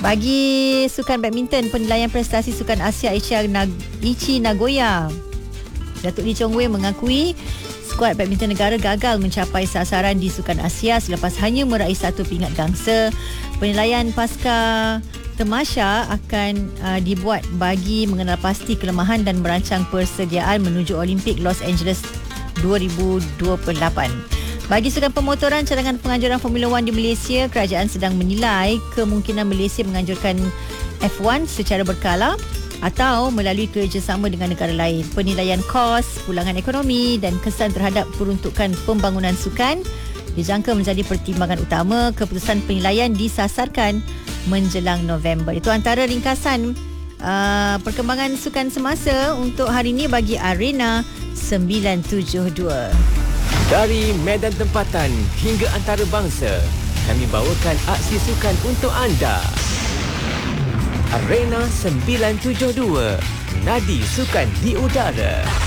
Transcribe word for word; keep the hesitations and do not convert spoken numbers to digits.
Bagi sukan badminton, penilaian prestasi Sukan Asia Aichi, Nag- Aichi Nagoya, Datuk Lee Chong Wei mengakui skuad badminton negara gagal mencapai sasaran di Sukan Asia selepas hanya meraih satu pingat gangsa. Penilaian pasca tamasya akan uh, dibuat bagi mengenal pasti kelemahan dan merancang persediaan menuju Olimpik Los Angeles dua ribu dua puluh lapan. Bagi sukan pemotoran, cadangan penganjuran Formula One di Malaysia, kerajaan sedang menilai kemungkinan Malaysia menganjurkan F one secara berkala atau melalui kerjasama dengan negara lain. Penilaian kos, pulangan ekonomi dan kesan terhadap peruntukan pembangunan sukan dijangka menjadi pertimbangan utama. Keputusan penilaian disasarkan menjelang November. Itu antara ringkasan uh, perkembangan sukan semasa untuk hari ini bagi Arena sembilan tujuh dua. Dari medan tempatan hingga antarabangsa, kami bawakan aksi sukan untuk anda. Arena sembilan tujuh dua, nadi sukan di udara.